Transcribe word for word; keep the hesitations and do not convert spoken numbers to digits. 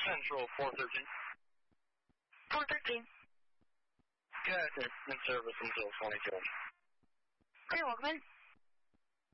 Central, four thirteen. four thirteen. Good, in service until twenty-two. You're welcome in.